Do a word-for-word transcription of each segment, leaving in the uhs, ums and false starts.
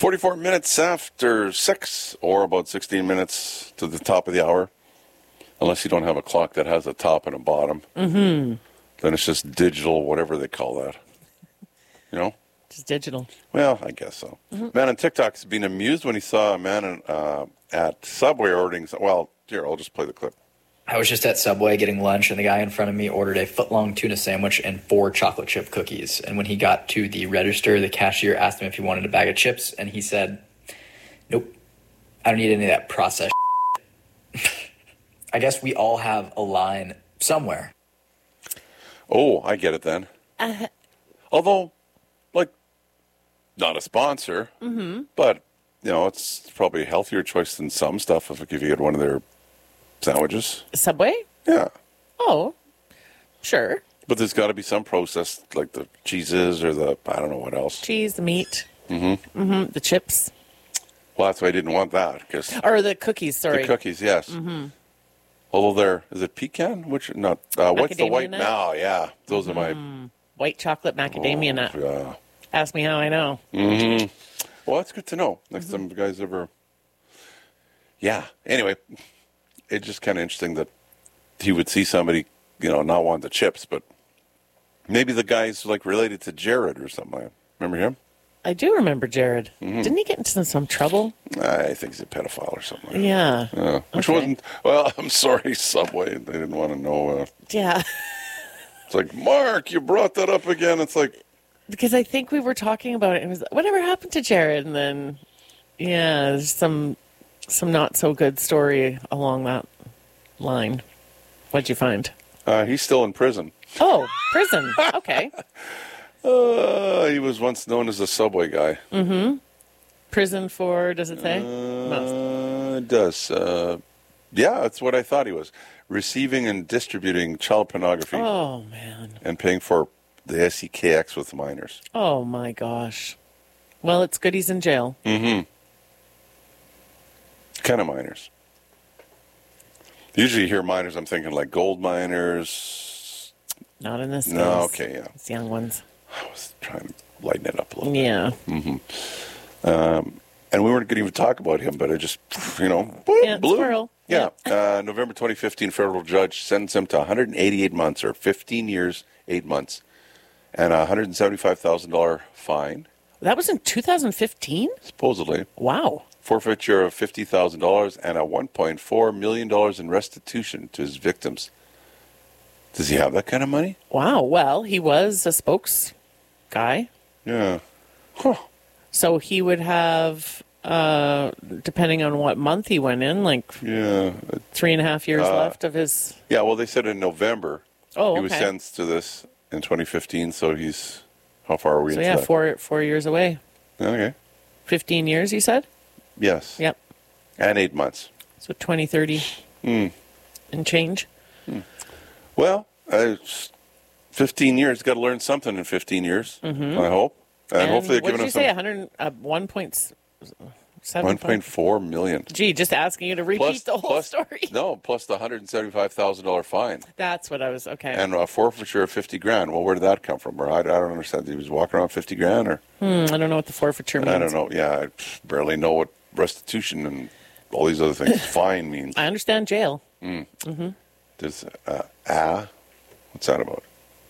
forty-four minutes after six, or about sixteen minutes to the top of the hour. Unless you don't have a clock that has a top and a bottom. Mm-hmm. Then it's just digital, whatever they call that. You know? Just digital. Well, I guess so. Mm-hmm. Man on TikTok's been amused when he saw a man in, uh, at Subway ordering. Well, here, I'll just play the clip. I was just at Subway getting lunch, and the guy in front of me ordered a foot-long tuna sandwich and four chocolate chip cookies. And when he got to the register, the cashier asked him if he wanted a bag of chips, and he said, nope, I don't need any of that processed I guess we all have a line somewhere. Oh, I get it then. Uh, Although, like, not a sponsor, mm-hmm. but, you know, it's probably a healthier choice than some stuff if, if you get one of their sandwiches. Subway? Yeah. Oh, sure. But there's got to be some process, like the cheeses or the, I don't know what else. Cheese, the meat. Mm-hmm. Mm-hmm. The chips. Well, that's why I didn't want that. Cause or the cookies, sorry. The cookies, yes. Mm-hmm. Although they're, is it pecan? Which, not, uh, what's the white nut? now? Yeah, those mm-hmm. are my. White chocolate macadamia oh, nut. Yeah. Ask me how I know. Mm-hmm. Well, that's good to know. Next mm-hmm. time you guys ever. Yeah. Anyway, it's just kind of interesting that he would see somebody, you know, not want the chips, but maybe the guy's like related to Jared or something like that. Remember him? I do remember Jared. Mm-hmm. Didn't he get into some trouble? I think he's a pedophile or something like yeah. that. Yeah. Which okay. wasn't, well, I'm sorry, Subway. They didn't want to know. Uh, yeah. It's like, Mark, you brought that up again. It's like. Because I think we were talking about it. It was, whatever happened to Jared? And then, yeah, there's some, some not so good story along that line. What'd you find? Uh, he's still in prison. Oh, prison. Okay. Uh, he was once known as the Subway guy. Mm-hmm. Prison for, does it say? Uh, it does. Uh, yeah, that's what I thought he was. Receiving and distributing child pornography. Oh, man. And paying for the S E K X with minors. Oh, my gosh. Well, it's good he's in jail. Mm-hmm. Kind of minors. Usually you hear minors, I'm thinking like gold miners. Not in this case. No, okay, yeah. It's young ones. I was trying to lighten it up a little yeah. bit. Yeah. Mm-hmm. Um, and we weren't going to even talk about him, but I just, you know, boom, yeah, blew. Squirrel. Yeah. yeah. Uh, November twenty fifteen, federal judge sentenced him to one hundred eighty-eight months, or fifteen years, eight months, and a one hundred seventy-five thousand dollars fine. That was in two thousand fifteen? Supposedly. Wow. Forfeiture of fifty thousand dollars and a one point four million dollars in restitution to his victims. Does he have that kind of money? Wow. Well, he was a spokes guy. Yeah. Huh. So he would have, uh, depending on what month he went in, like yeah, three and a half years uh, left of his... Yeah, well, they said in November oh, he okay. was sentenced to this in twenty fifteen, so he's... How far are we so into yeah, that? four, four years away. Okay. fifteen years, you said? Yes. Yep. And eight months. So twenty thirty mm. and change. Mm. Well, uh, fifteen years. Got to learn something in fifteen years, mm-hmm. I hope. And, and hopefully they're what giving did you us say, some... one hundred, uh, one point seven? one point four million. Gee, just asking you to repeat plus, the whole plus, story. No, plus the one hundred seventy-five thousand dollars fine. That's what I was, okay. And a forfeiture of fifty grand. Well, where did that come from? Or I, I don't understand. He was walking around fifty grand or... Hmm, I don't know what the forfeiture means. I don't know. Yeah, I barely know what restitution and all these other things fine means. I understand jail. Mm. Mm-hmm. There's uh, ah, what's that about?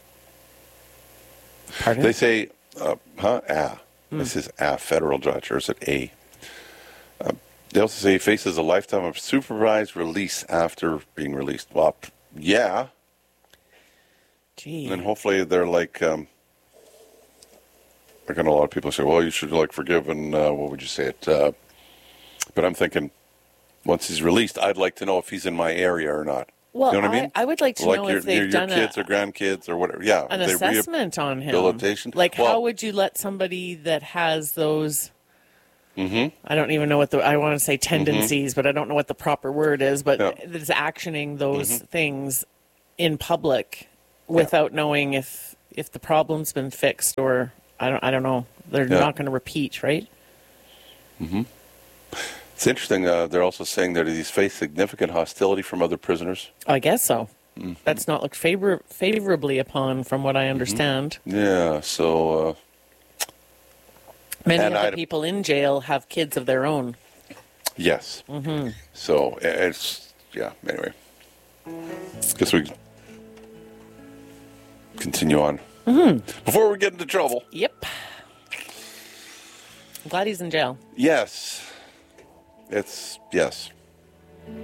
Pardon? They say, uh, huh? Ah. Mm. This is a federal judge, or is it a? Uh, they also say he faces a lifetime of supervised release after being released. Well, yeah. Gee. And then hopefully they're like, um, like I know a lot of people say, well, you should like forgive and uh, what would you say it? Uh, but I'm thinking, once he's released, I'd like to know if he's in my area or not. Well, you know what I, I mean? I would like to like know your, if they've your, your done kids a, or grandkids or whatever. Yeah, an they assessment on him. Rehabilitation. Like, well, how would you let somebody that has those? Mm-hmm. I don't even know what the I want to say tendencies, mm-hmm. but I don't know what the proper word is. But yeah. that's actioning those mm-hmm. things in public without yeah. knowing if if the problem's been fixed or I don't I don't know. They're yeah. not going to repeat, right? Mm-hmm. It's interesting. Uh, they're also saying that he's faced significant hostility from other prisoners. I guess so. Mm-hmm. That's not looked favor- favorably upon, from what I understand. Mm-hmm. Yeah. So, uh, Many And of the I'd- people in jail have kids of their own. Yes. Mm-hmm. So it's, yeah, anyway. Guess we continue on. Mm-hmm. Before we get into trouble. Yep. I'm glad he's in jail. Yes. It's, yes.